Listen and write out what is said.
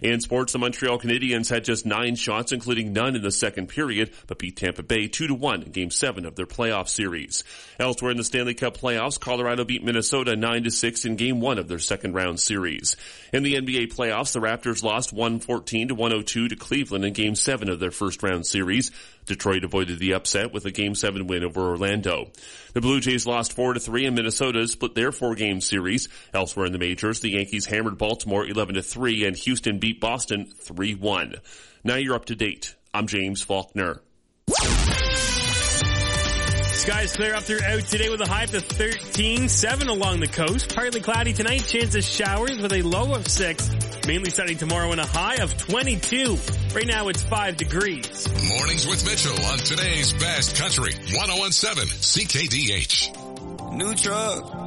In sports, the Montreal Canadiens had just 9 shots, including none in the second period, but beat Tampa Bay 2-1 in Game 7 of their playoff series. Elsewhere in the Stanley Cup playoffs, Colorado beat Minnesota 9-6 in Game 1 of their second round series. In the NBA playoffs, the Raptors lost 114-102 to Cleveland in Game 7 of their first round series. Detroit avoided the upset with a Game 7 win over Orlando. The Blue Jays lost 4-3 and Minnesota split their 4-game series. Elsewhere in the majors, the Yankees hammered Baltimore 11-3 and Houston beat Boston 3-1. Now you're up to date. I'm James Faulkner. Skies clear up throughout today with a high up to 13, 7 along the coast. Partly cloudy tonight, chance of showers with a low of 6. Mainly sunny tomorrow and a high of 22. Right now it's 5 degrees. Mornings with Mitchell on today's Best Country 101.7 CKDH. New truck.